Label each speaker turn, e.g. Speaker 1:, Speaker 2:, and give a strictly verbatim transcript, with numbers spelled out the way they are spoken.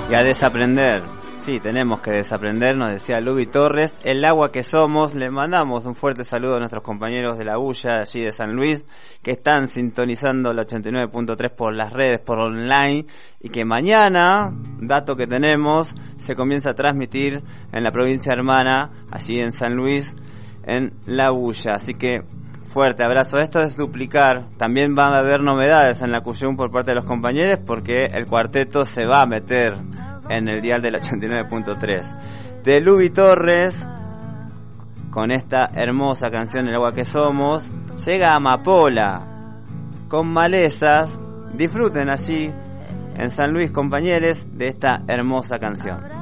Speaker 1: y a desaprender. Sí, tenemos que desaprender, nos decía Lubi Torres, el agua que somos. Le mandamos un fuerte saludo a nuestros compañeros de la bulla allí de San Luis, que están sintonizando la ochenta y nueve punto tres por las redes, por online, y que mañana, dato que tenemos, se comienza a transmitir en la provincia hermana, allí en San Luis, en la bulla. Así que fuerte abrazo. Esto es duplicar. También van a haber novedades en la Cuyum por parte de los compañeros, porque el cuarteto se va a meter en el dial del ochenta y nueve punto tres. De Lubi Torres, con esta hermosa canción El agua que somos, llega Amapola con Malezas. Disfruten allí en San Luis, compañeros, de esta hermosa canción.